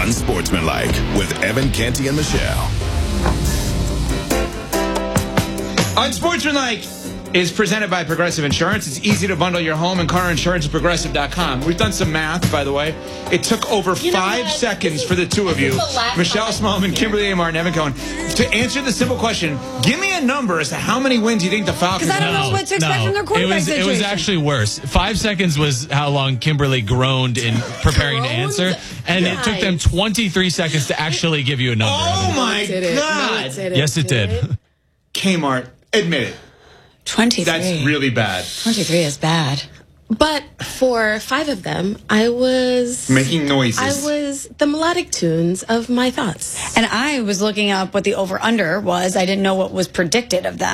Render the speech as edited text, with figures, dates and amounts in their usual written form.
Unsportsmanlike with Evan, Canty, and Michelle. Unsportsmanlike is presented by Progressive Insurance. It's easy to bundle your home and car insurance at Progressive.com. We've done some math, by the way. It took over 5 seconds for the two of you, Michelle Smallman, Kimberly A. Martin, Evan Cohen, to answer the simple question. Give me a number as to how many wins you think the Falcons Because I don't know what to expect from their quarterback situation. It was actually worse. 5 seconds was how long Kimberly groaned in preparing to answer, and it took them 23 seconds to actually give you a number. Oh, my God. Yes, it did. Kmart, admit it. 23. That's really bad. 23 is bad. But for 5 of them, I was making noises. I was the melodic tunes of my thoughts. And I was looking up what the over-under was. I didn't know what was predicted of them.